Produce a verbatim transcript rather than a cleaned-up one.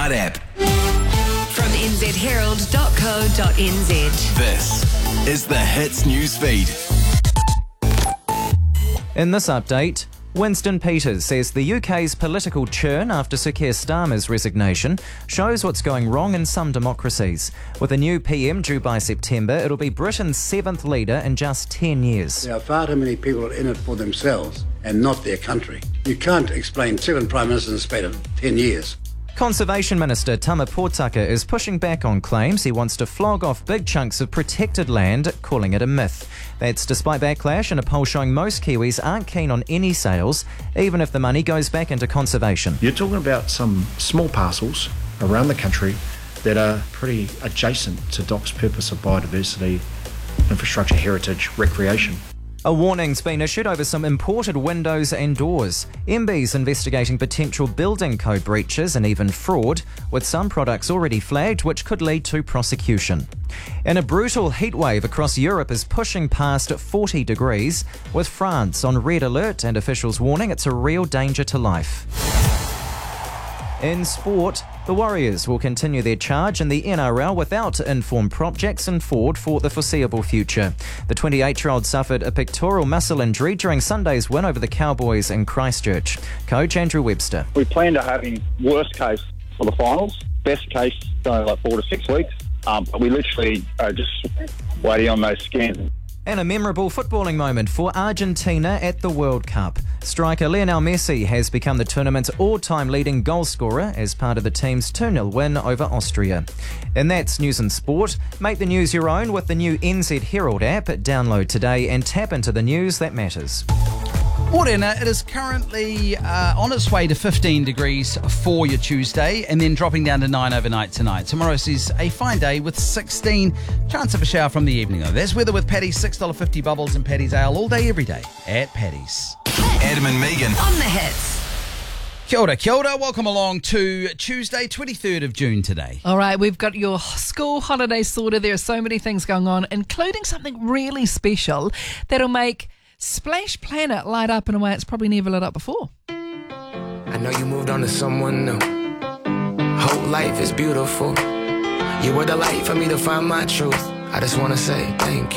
iHeart app. From n z herald dot co dot n z. This is the Hits News Feed. In this update, Winston Peters says the U K's political churn after Sir Keir Starmer's resignation shows what's going wrong in some democracies. With a new P M due by September, it'll be Britain's seventh leader in just ten years. There are far too many people in it for themselves and not their country. You can't explain seven prime ministers in the space of ten years. Conservation Minister Tama Potaka is pushing back on claims he wants to flog off big chunks of protected land, calling it a myth. That's despite backlash in a poll showing most Kiwis aren't keen on any sales, even if the money goes back into conservation. You're talking about some small parcels around the country that are pretty adjacent to D O C's purpose of biodiversity, infrastructure, heritage, recreation. A warning's been issued over some imported windows and doors. M B's investigating potential building code breaches and even fraud, with some products already flagged which could lead to prosecution. And a brutal heatwave across Europe is pushing past forty degrees, with France on red alert and officials warning it's a real danger to life. In sport, the Warriors will continue their charge in the N R L without informed prop Jackson Ford for the foreseeable future. The twenty-eight-year-old suffered a pectoral muscle injury during Sunday's win over the Cowboys in Christchurch. Coach Andrew Webster. We plan to have him worst case for the finals, best case so like four to six weeks. Um, but we literally are just waiting on those scans. And a memorable footballing moment for Argentina at the World Cup. Striker Lionel Messi has become the tournament's all-time leading goal scorer as part of the team's two nil win over Austria. And that's news and sport. Make the news your own with the new N Z Herald app. Download today and tap into the news that matters. Morena, it is currently uh, on its way to fifteen degrees for your Tuesday and then dropping down to nine overnight tonight. Tomorrow sees a fine day with sixteen. Chance of a shower from the evening though. That's weather with Paddy's six dollars fifty bubbles and Paddy's Ale all day every day at Paddy's. Adam and Megan On the Hits. Kia ora, kia ora. Welcome along to Tuesday, twenty-third of June today. All right, we've got your school holidays sorted. There are so many things going on, including something really special that'll make Splash Planet light up in a way it's probably never lit up before. I know you moved on to someone new. Whole life is beautiful. You were the light for me to find my truth. I just want to say thank you.